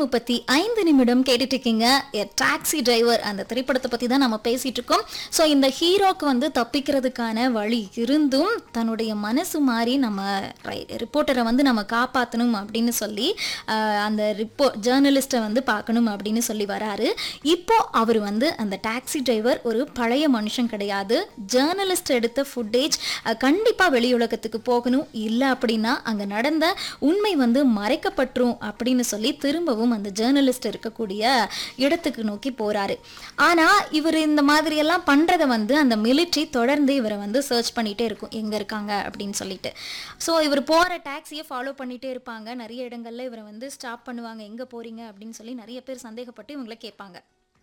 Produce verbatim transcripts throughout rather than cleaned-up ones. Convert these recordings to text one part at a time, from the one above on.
முப்பத்தி ஐந்து நிமிடம் கேட்டுட்டு இருக்கீங்க. டாக்ஸி டிரைவர் அந்த திரைப்படத்தை பற்றி தான் நம்ம பேசிகிட்டு இருக்கோம். ஸோ இந்த ஹீரோக்கு வந்து தப்பிக்கிறதுக்கான வழி இருந்தும் தன்னுடைய மனசு மாறி நம்ம ரிப்போர்ட்டரை வந்து நம்ம காப்பாற்றணும் அப்படின்னு சொல்லி அந்த ரிப்போ ஜேர்னலிஸ்ட்டை வந்து பார்க்கணும் அப்படின்னு சொல்லி வராரு. இப்போ அவர் வந்து அந்த டாக்ஸி டிரைவர் ஒரு பழைய மனுஷன் கிடையாது. ஜேர்னலிஸ்ட் எடுத்த ஃபுட்டேஜ் கண்டிப்பாக வெளியுலகத்துக்கு போகணும், இல்லை அப்படின்னா அங்கே நடந்த உண்மை வந்து மறைக்கப்பட்டுரும் அப்படின்னு சொல்லி திரும்பவும் அந்த ஜேர்னலிஸ்ட் இருக்கக்கூடிய இடத்துக்கு நோக்கி போறாரு. ஆனா இவர் இந்த மாதிரி எல்லாம் பண்றதை வந்து அந்த மிலிட்ரி தொடர்ந்து இவரை வந்து சர்ச் பண்ணிட்டே இருக்கும், எங்க இருக்காங்க அப்படின்னு சொல்லிட்டு. ஸோ இவர் போற டாக்ஸியை ஃபாலோ பண்ணிட்டே இருப்பாங்க. நிறைய இடங்கள்ல இவரை வந்து ஸ்டாப் பண்ணுவாங்க, எங்க போறீங்க அப்படின்னு சொல்லி நிறைய பேர் சந்தேகப்பட்டு இவங்களை கேட்பாங்க.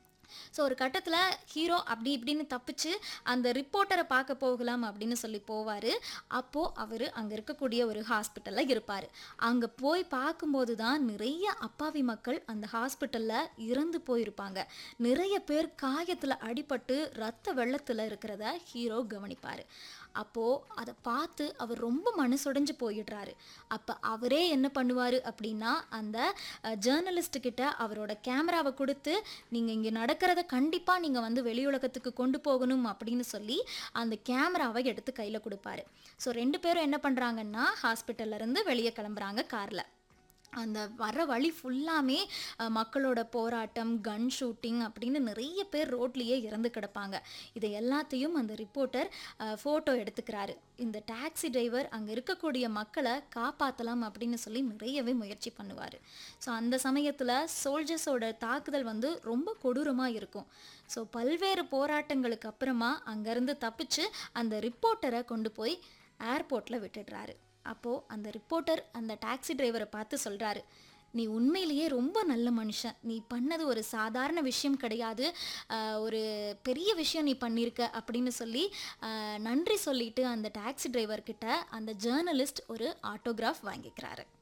ஸோ ஒரு கட்டத்தில் ஹீரோ அப்படி இப்படின்னு தப்பிச்சு அந்த ரிப்போர்ட்டரை பார்க்க போகலாம் அப்படின்னு சொல்லி போவார். அப்போது அவர் அங்கே இருக்கக்கூடிய ஒரு ஹாஸ்பிட்டலில் இருப்பார். அங்கே போய் பார்க்கும்போது தான் நிறைய அப்பாவி மக்கள் அந்த ஹாஸ்பிட்டலில் இறந்து போயிருப்பாங்க. நிறைய பேர் காயத்தில் அடிபட்டு ரத்த வெள்ளத்தில் இருக்கிறத ஹீரோ கவனிப்பார். அப்போது அதை பார்த்து அவர் ரொம்ப மனசுடைஞ்சு போயிடுறாரு. அப்போ அவரே என்ன பண்ணுவார் அப்படின்னா, அந்த ஜேர்னலிஸ்ட்டுக்கிட்ட அவரோட கேமராவை கொடுத்து, நீங்கள் இங்கே நடக்கிறத கண்டிப்பாக நீங்கள் வந்து வெளியுலகத்துக்கு கொண்டு போகணும் அப்படின்னு சொல்லி அந்த கேமராவை எடுத்து கையில் கொடுப்பாரு. ஸோ ரெண்டு பேரும் என்ன பண்ணுறாங்கன்னா, ஹாஸ்பிட்டல்லேருந்து வெளியே கிளம்புறாங்க காரில். அந்த வர வழி ஃபுல்லாமே மக்களோட போராட்டம், கன் ஷூட்டிங் அப்படின்னு நிறைய பேர் ரோட்லேயே இறந்து கிடப்பாங்க. இதை எல்லாத்தையும் அந்த ரிப்போர்ட்டர் ஃபோட்டோ எடுத்துக்கிறாரு. இந்த டாக்ஸி டிரைவர் அங்கே இருக்கக்கூடிய மக்களை காப்பாற்றலாம் அப்படின்னு சொல்லி நிறையவே முயற்சி பண்ணுவார். ஸோ அந்த சமயத்தில் சோல்ஜர்ஸோட தாக்குதல் வந்து ரொம்ப கொடூரமாக இருக்கும். ஸோ பல்வேறு போராட்டங்களுக்கு அப்புறமா அங்கேருந்து தப்பிச்சு அந்த ரிப்போர்ட்டரை கொண்டு போய் ஏர்போர்ட்டில் விட்டுடுறாரு. அப்போது அந்த ரிப்போர்ட்டர் அந்த டாக்ஸி டிரைவரை பார்த்து சொல்கிறாரு, நீ உண்மையிலேயே ரொம்ப நல்ல மனுஷன், நீ பண்ணது ஒரு சாதாரண விஷயம் கிடையாது, ஒரு பெரிய விஷயம் நீ பண்ணியிருக்க அப்படின்னு சொல்லி நன்றி சொல்லிட்டு அந்த டாக்ஸி டிரைவர்கிட்ட அந்த ஜேர்னலிஸ்ட் ஒரு ஆட்டோகிராஃப் வாங்கிக்கிறாரு.